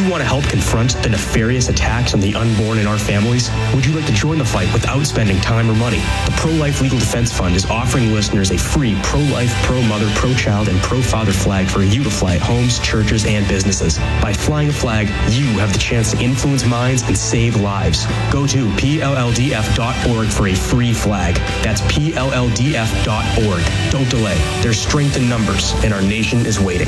you want to help confront the nefarious attacks on the unborn in our families? Would you like to join the fight without spending time or money? The Pro-Life Legal Defense Fund is offering listeners a free pro-life, pro-mother, pro-child, and pro-father flag for you to fly at homes, churches, and businesses. By flying a flag, you have the chance to influence minds and save lives. Go to PLLDF.org for a free flag. That's PLLDF.org. Don't delay. There's strength in numbers, and our nation is waiting.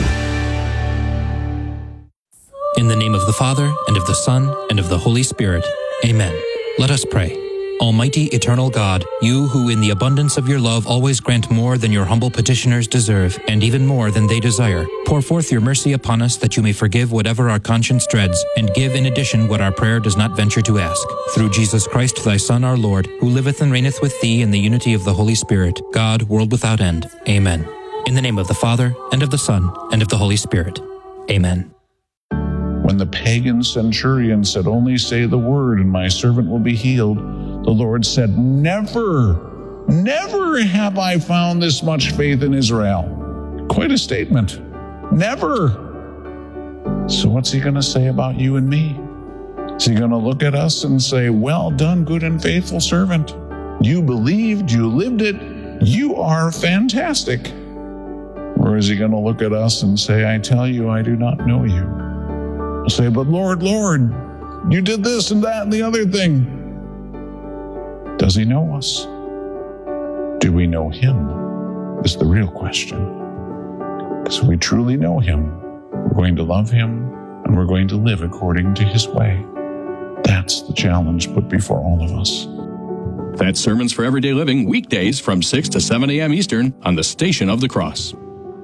In the name of the Father, and of the Son, and of the Holy Spirit. Amen. Let us pray. Almighty, eternal God, you who in the abundance of your love always grant more than your humble petitioners deserve, and even more than they desire, pour forth your mercy upon us that you may forgive whatever our conscience dreads, and give in addition what our prayer does not venture to ask. Through Jesus Christ, thy Son, our Lord, who liveth and reigneth with thee in the unity of the Holy Spirit, God, world without end. Amen. In the name of the Father, and of the Son, and of the Holy Spirit. Amen. When the pagan centurion said, "Only say the word, and my servant will be healed," the Lord said, never have I found this much faith in Israel. Quite a statement. Never. So what's he going to say about you and me? Is he going to look at us and say, "Well done, good and faithful servant. You believed, you lived it, you are fantastic"? Or is he going to look at us and say, "I tell you, I do not know you"? We'll say, "But Lord, you did this and that and the other thing." Does he know us? Do we know him? Is the real question. Because if we truly know him, we're going to love him and we're going to live according to his way. That's the challenge put before all of us. That's Sermons for Everyday Living, weekdays from 6 to 7 a.m. Eastern on the Station of the Cross.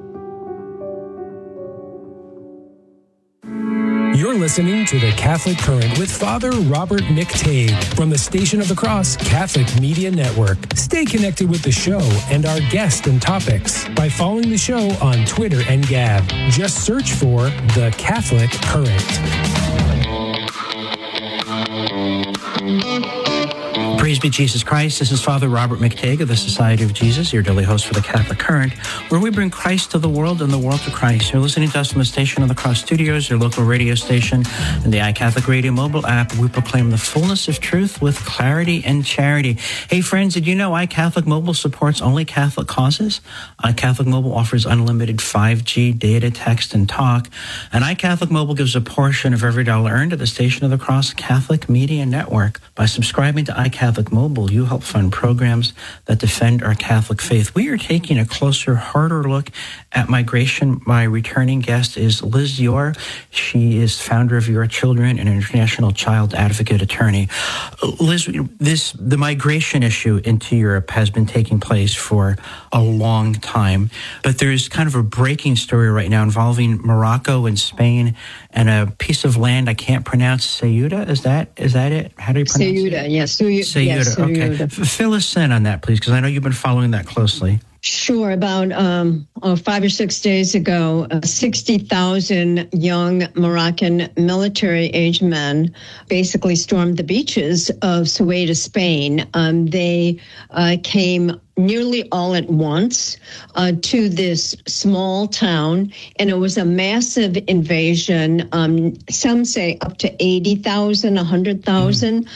You're listening to The Catholic Current with Father Robert McTague from the Station of the Cross Catholic Media Network. Stay connected with the show and our guests and topics by following the show on Twitter and Gab. Just search for The Catholic Current. Praise be Jesus Christ. This is Father Robert McTague of the Society of Jesus, your daily host for the Catholic Current, where we bring Christ to the world and the world to Christ. You're listening to us from the Station of the Cross Studios, your local radio station, and the iCatholic Radio mobile app. We proclaim the fullness of truth with clarity and charity. Hey friends, did you know iCatholic Mobile supports only Catholic causes? iCatholic Mobile offers unlimited 5G data, text, and talk. And iCatholic Mobile gives a portion of every dollar earned to the Station of the Cross Catholic Media Network. By subscribing to iCatholic Mobile, you help fund programs that defend our Catholic faith. We are taking a closer, harder look at migration. My returning guest is Liz Yor. She is founder of Your Children and an international child advocate attorney. Liz, the migration issue into Europe has been taking place for a long time, but there's kind of a breaking story right now involving Morocco and Spain and a piece of land I can't pronounce. Ceuta, is that it? How do you pronounce it? Ceuta, yes. Ceuta, yes, okay. Fill us in on that, please, because I know you've been following that closely. Sure. About 5 or 6 days ago, 60,000 young Moroccan military-age men basically stormed the beaches of Ceuta, Spain. They came nearly all at once to this small town, and it was a massive invasion. Some say up to 80,000, 100,000.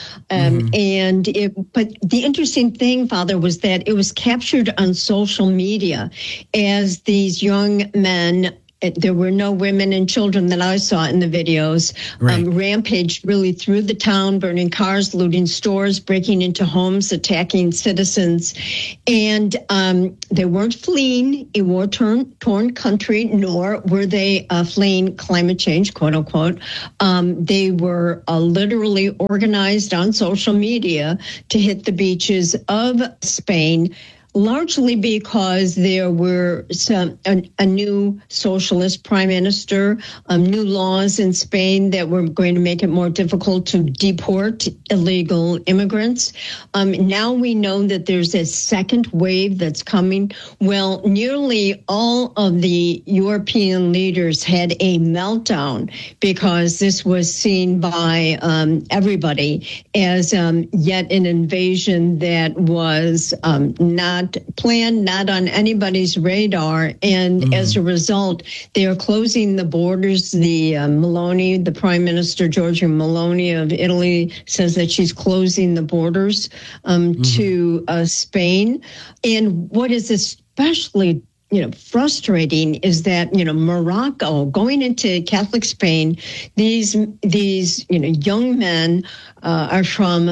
But the interesting thing, Father, was that it was captured on social media as these young men, there were no women and children that I saw in the videos, rampaged really through the town, burning cars, looting stores, breaking into homes, attacking citizens. And they weren't fleeing a war-torn country, nor were they fleeing climate change, quote unquote. They were literally organized on social media to hit the beaches of Spain, largely because there were a new socialist prime minister, new laws in Spain that were going to make it more difficult to deport illegal immigrants. Now we know that there's a second wave that's coming. Well, nearly all of the European leaders had a meltdown because this was seen by everybody as yet an invasion that was not not planned, not on anybody's radar. And as a result, they are closing the borders. The Meloni, the Prime Minister, Giorgia Meloni of Italy, says that she's closing the borders to Spain. And what is especially frustrating is that, Morocco, going into Catholic Spain, these young men are from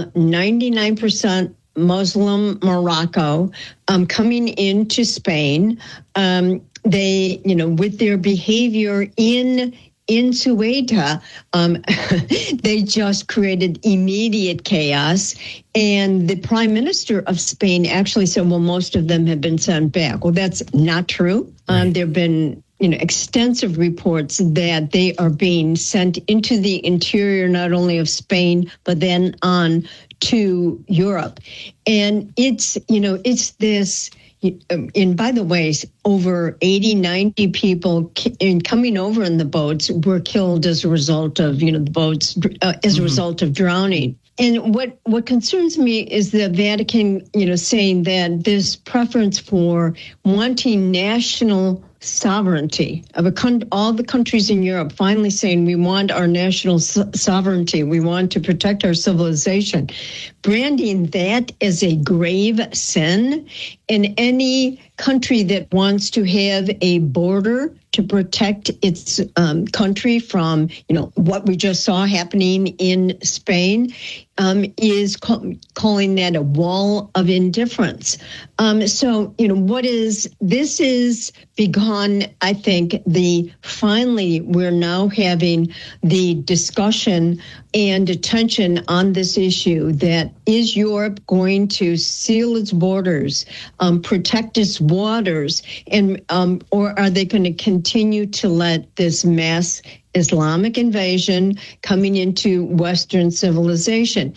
99% Muslim Morocco, coming into Spain. They, with their behavior in Ceuta, they just created immediate chaos. And the Prime Minister of Spain actually said, well, most of them have been sent back. Well, that's not true. There have been extensive reports that they are being sent into the interior, not only of Spain, but then on to Europe. And it's this. And by the way, over 80, 90 people coming over in the boats were killed as a result of, the boats, as a result of drowning. And what concerns me is the Vatican, saying that this preference for wanting national sovereignty of all the countries in Europe finally saying we want our national sovereignty, we want to protect our civilization, branding that as a grave sin. In any country that wants to have a border to protect its country from, what we just saw happening in Spain, is calling that a wall of indifference. So, this is begun, I think, finally we're now having the discussion and attention on this issue that is Europe going to seal its borders, protect its waters, and or are they going to continue to let this mass Islamic invasion coming into Western civilization?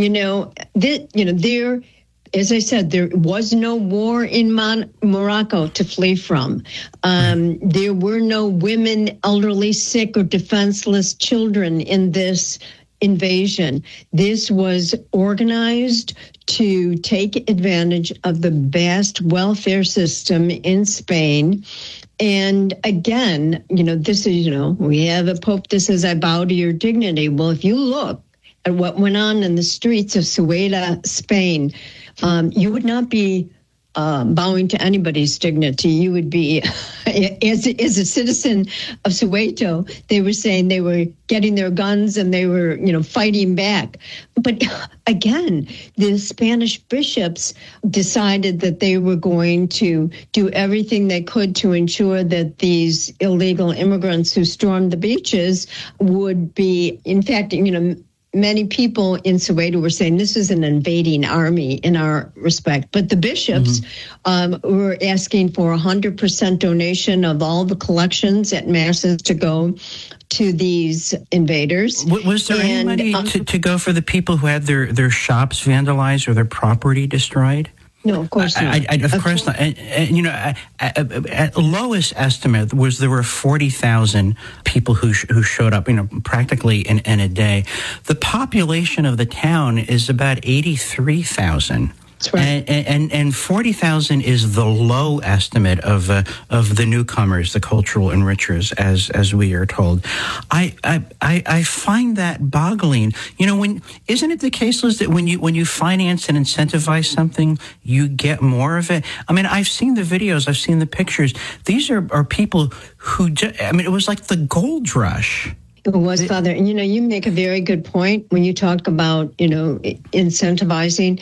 There, as I said, there was no war in Morocco to flee from. There were no women, elderly, sick, or defenseless children in this invasion. This was organized to take advantage of the vast welfare system in Spain. And again, this is, we have a pope that says, I bow to your dignity. Well, if you look at what went on in the streets of Ceuta, Spain, you would not be bowing to anybody's dignity. You would be, as a citizen of Soweto, they were saying they were getting their guns and they were, fighting back. But again, the Spanish bishops decided that they were going to do everything they could to ensure that these illegal immigrants who stormed the beaches would be, in fact, many people in Soweto were saying this is an invading army in our respect. But the bishops were asking for 100% donation of all the collections at masses to go to these invaders. Was there any money to go for the people who had their shops vandalized or their property destroyed? No, of course not. Of course not. At lowest estimate there were 40,000 people who showed up, practically in a day. The population of the town is about 83,000. That's right. And 40,000 is the low estimate of the newcomers, the cultural enrichers, as we are told. I find that boggling. Isn't it the case, Liz, that when you finance and incentivize something, you get more of it? I mean, I've seen the videos, I've seen the pictures. These are people who it was like the gold rush. It was, Father. And, you make a very good point when you talk about, incentivizing.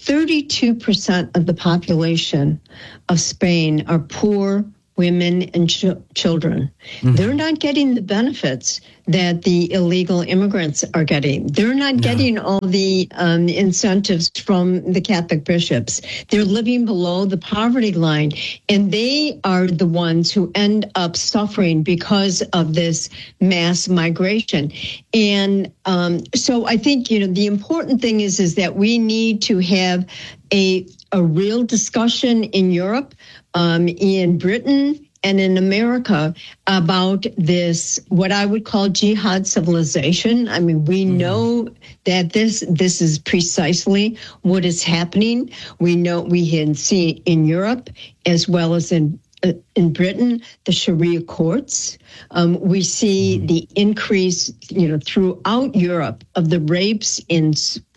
32% of the population of Spain are poor women and children. Mm-hmm. They're not getting the benefits that the illegal immigrants are getting. They're not getting all the incentives from the Catholic bishops. They're living below the poverty line, and they are the ones who end up suffering because of this mass migration. And so I think, the important thing is that we need to have a real discussion in Europe, in Britain, and in America about this, what I would call jihad civilization. I mean, we know that this is precisely what is happening. We can see in Europe as well as in Britain, the Sharia courts. We see the increase, throughout Europe of the rapes in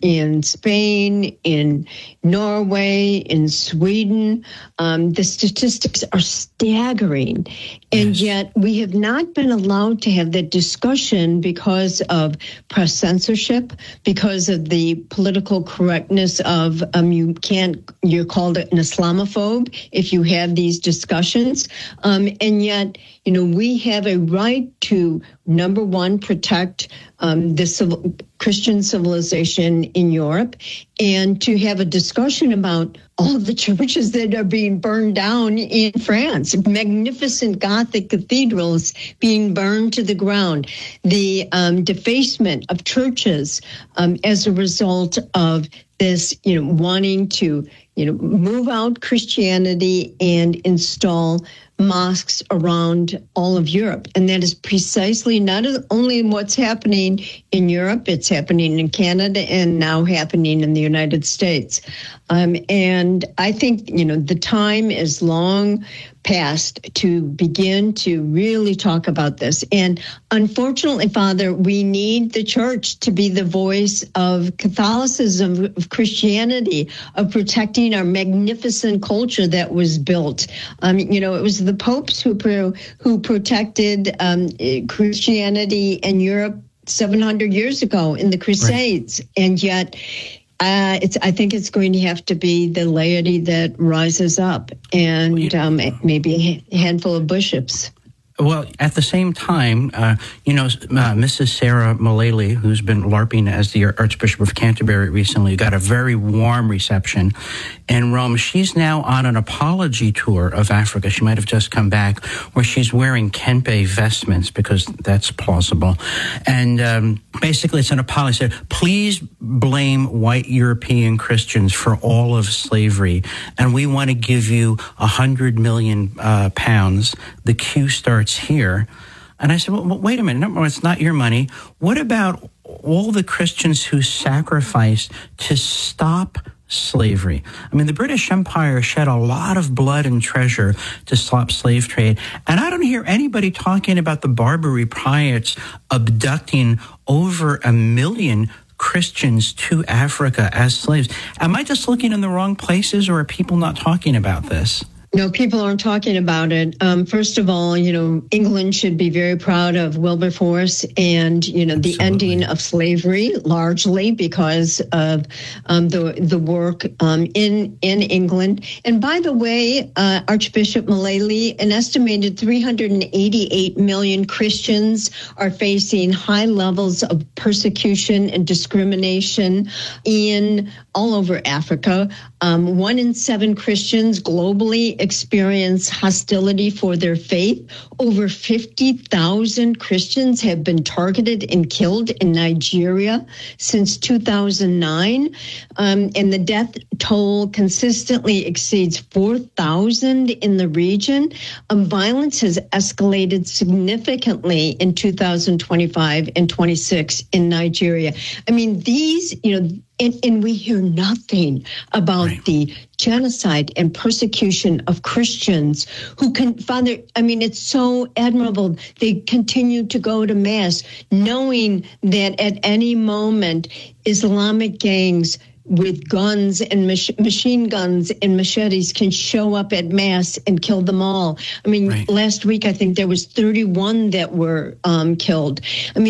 Spain, in Norway, in Sweden. The statistics are staggering. And yet we have not been allowed to have that discussion because of press censorship, because of the political correctness of you're called an Islamophobe if you have these discussions. And yet, we have a right to, number one, protect the Christian civilization in Europe, and to have a discussion about all of the churches that are being burned down in France, magnificent Gothic cathedrals being burned to the ground, the defacement of churches as a result of this, wanting to, move out Christianity and install mosques around all of Europe. And that is precisely not only what's happening in Europe, it's happening in Canada and now happening in the United States. And I think, the time is long past to begin to really talk about this. And unfortunately, Father, we need the church to be the voice of Catholicism, of Christianity, of protecting our magnificent culture that was built. It was the popes who protected Christianity in Europe 700 years ago in the Crusades. Right. And yet, I think it's going to have to be the laity that rises up, and maybe a handful of bishops. Well, at the same time, Mrs. Sarah Mullally, who's been LARPing as the Archbishop of Canterbury recently, got a very warm reception in Rome. She's now on an apology tour of Africa. She might have just come back, where she's wearing kempe vestments because that's plausible. And basically it's an apology. Please blame white European Christians for all of slavery, and we want to give you 100 million pounds. The queue starts here. And I said, well, wait a minute. No, it's not your money. What about all the Christians who sacrificed to stop slavery? I mean, the British Empire shed a lot of blood and treasure to stop slave trade. And I don't hear anybody talking about the Barbary pirates abducting over 1 million Christians to Africa as slaves. Am I just looking in the wrong places, or are people not talking about this? No, people aren't talking about it. First of all, England should be very proud of Wilberforce and, the ending of slavery, largely because of the work in England. And by the way, Archbishop Mullally, an estimated 388 million Christians are facing high levels of persecution and discrimination all over Africa. 1 in 7 Christians globally experience hostility for their faith. Over 50,000 Christians have been targeted and killed in Nigeria since 2009. And the death toll consistently exceeds 4,000 in the region. Violence has escalated significantly in 2025 and 26 in Nigeria. I mean, these, and we hear nothing about the genocide and persecution of Christians who Father, it's so admirable. They continue to go to Mass, knowing that at any moment, Islamic gangs with guns and machine guns and machetes can show up at Mass and kill them all. Last week, I think there was 31 that were killed.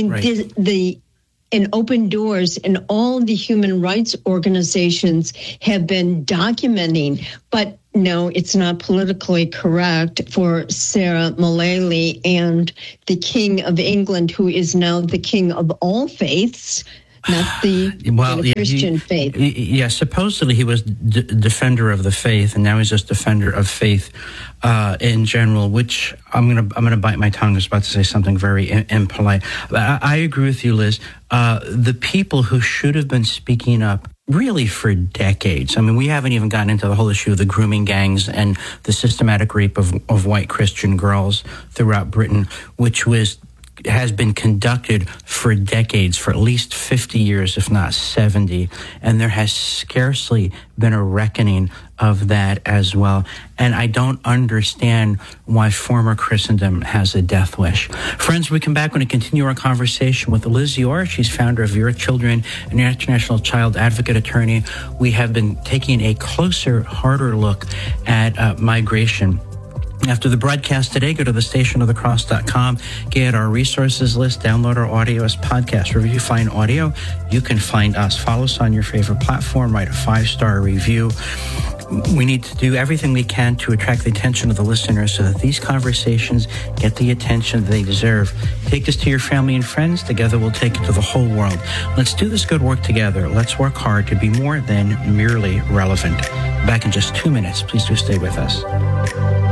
And Open Doors and all the human rights organizations have been documenting, but no, it's not politically correct for Sarah Mullally and the King of England, who is now the King of all faiths, not the Christian faith. Yeah, supposedly he was defender of the faith, and now he's just defender of faith in general. Which I'm gonna bite my tongue. I was about to say something very impolite. I agree with you, Liz. The people who should have been speaking up really for decades. I mean, we haven't even gotten into the whole issue of the grooming gangs and the systematic rape of white Christian girls throughout Britain, which has been conducted for decades, for at least 50 years, if not 70. And there has scarcely been a reckoning of that as well. And I don't understand why former Christendom has a death wish. Friends, we come back when we continue our conversation with Liz Orr. She's founder of Your Children, an international child advocate attorney. We have been taking a closer, harder look at migration. After the broadcast today, go to thestationofthecross.com, get our resources list, download our audio as podcast. Wherever you find audio, you can find us. Follow us on your favorite platform, write a 5-star review. We need to do everything we can to attract the attention of the listeners so that these conversations get the attention they deserve. Take this to your family and friends. Together, we'll take it to the whole world. Let's do this good work together. Let's work hard to be more than merely relevant. Back in just 2 minutes. Please do stay with us.